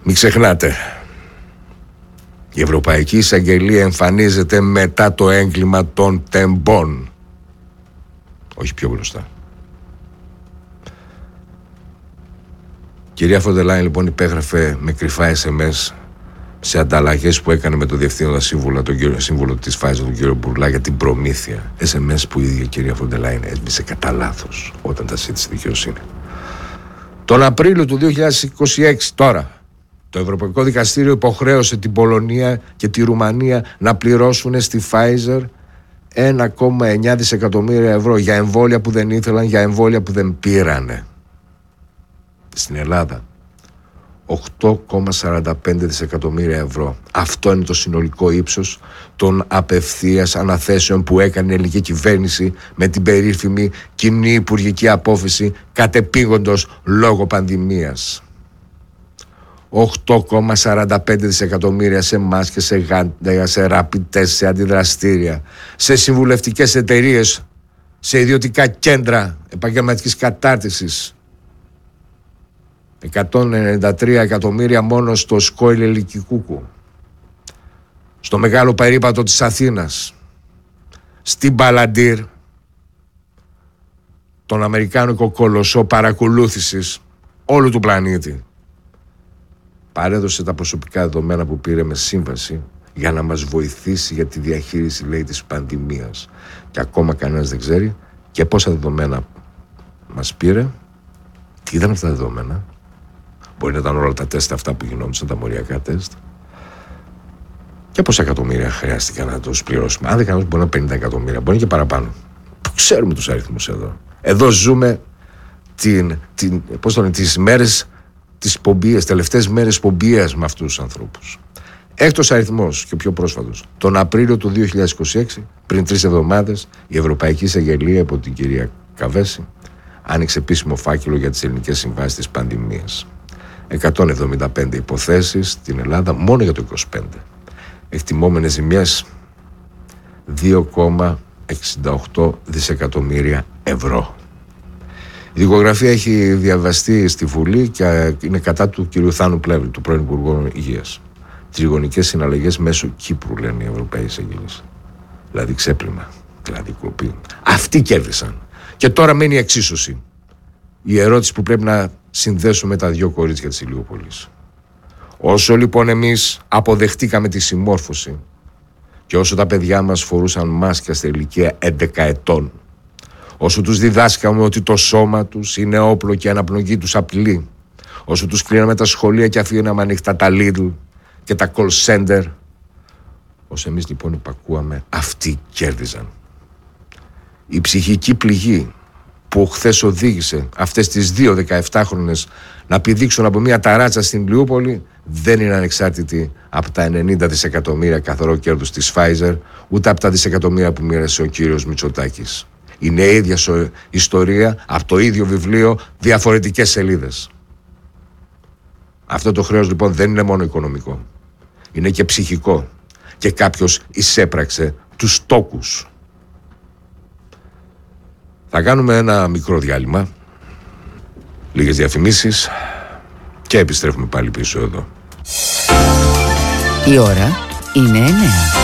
Μην ξεχνάτε, η Ευρωπαϊκή Εισαγγελία εμφανίζεται μετά το έγκλημα των τεμπών, όχι πιο μπροστά. Κυρία Φοντελάιν λοιπόν υπέγραφε με κρυφά SMS σε ανταλλαγές που έκανε με τον διευθύνοντα σύμβουλο της Pfizer, τον κύριο Μπουρλά, για την προμήθεια. SMS που η ίδια κυρία Φοντελάιν έσβησε κατά λάθος όταν τα ζήτησε δικαιοσύνη. Τον Απρίλιο του 2026 τώρα, το Ευρωπαϊκό Δικαστήριο υποχρέωσε την Πολωνία και τη Ρουμανία να πληρώσουν στη Pfizer 1,9 δισεκατομμύρια ευρώ για εμβόλια που δεν ήθελαν, για εμβόλια που δεν πήρανε. Στην Ελλάδα 8,45 δισεκατομμύρια ευρώ. Αυτό είναι το συνολικό ύψος των απευθείας αναθέσεων που έκανε η ελληνική κυβέρνηση με την περίφημη κοινή υπουργική απόφαση κατεπήγοντος λόγω πανδημίας. 8,45 δισεκατομμύρια σε μάσκες, σε γάντια, σε rapid test, σε αντιδραστήρια, σε συμβουλευτικές εταιρείες, σε ιδιωτικά κέντρα επαγγελματικής κατάρτισης. 193 εκατομμύρια μόνο στο Σκόιλ Ελικικούκου, στο μεγάλο περίπατο της Αθήνας, στην Παλαντήρ, τον αμερικάνικο κολοσσό παρακολούθησης όλου του πλανήτη. Παρέδωσε τα προσωπικά δεδομένα που πήρε με σύμβαση για να μας βοηθήσει για τη διαχείριση, λέει, της πανδημίας. Και ακόμα κανένας δεν ξέρει και πόσα δεδομένα μας πήρε, τι ήταν αυτά τα δεδομένα. Μπορεί να ήταν όλα τα τεστ αυτά που γινόντουσαν, τα μοριακά τεστ. Και πόσα εκατομμύρια χρειάστηκαν να τους πληρώσουμε. Αν δεν κάνουμε, μπορεί να είναι 50 εκατομμύρια, μπορεί και παραπάνω. Ξέρουμε τους αριθμούς εδώ. Εδώ ζούμε τις μέρες της πομπίας, τελευταίες μέρες πομπίας με αυτούς τους ανθρώπους. Έκτος αριθμός και πιο πρόσφατος. Τον Απρίλιο του 2026, πριν 3 εβδομάδες, η Ευρωπαϊκή Εισαγγελία από την κυρία Καβέση άνοιξε επίσημο φάκελο για τις ελληνικές συμβάσεις της πανδημίας. 175 υποθέσεις στην Ελλάδα μόνο για το 25. Εκτιμόμενες ζημιές 2,68 δισεκατομμύρια ευρώ. Η δικογραφία έχει διαβαστεί στη Βουλή και είναι κατά του κ. Θάνου Πλεύρη, του πρώην Υπουργού Υγείας. Τριγωνικές συναλλαγές μέσω Κύπρου, λένε οι Ευρωπαίοι εισαγγελείς. Δηλαδή ξέπλυμα, δηλαδή κλοπή. Αυτοί κέρδισαν. Και τώρα μένει η εξίσωση. Η ερώτηση που πρέπει να συνδέσουμε τα δύο κορίτσια της Ηλιούπολης. Όσο λοιπόν εμείς αποδεχτήκαμε τη συμμόρφωση και όσο τα παιδιά μας φορούσαν μάσκια στα ηλικία 11 ετών, όσο τους διδάσκαμε ότι το σώμα τους είναι όπλο και η αναπνοή τους απειλή, όσο τους κλείναμε τα σχολεία και αφήναμε ανοιχτά τα Lidl και τα call center, όσο εμείς λοιπόν υπακούαμε, αυτοί κέρδιζαν. Η ψυχική πληγή που χθες οδήγησε αυτές τις 2 17χρονες να πηδήξουν από μια ταράτσα στην Ηλιούπολη δεν είναι ανεξάρτητη από τα 90 δισεκατομμύρια καθαρό κέρδος της Pfizer, ούτε από τα δισεκατομμύρια που μοίρασε ο κύριος Μητσοτάκης. Είναι η ίδια ιστορία, από το ίδιο βιβλίο, διαφορετικές σελίδες. Αυτό το χρέος λοιπόν δεν είναι μόνο οικονομικό. Είναι και ψυχικό. Και κάποιος εισέπραξε τους τόκους. Θα κάνουμε ένα μικρό διάλειμμα, λίγες διαφημίσεις και επιστρέφουμε πάλι πίσω εδώ. Η ώρα είναι 9.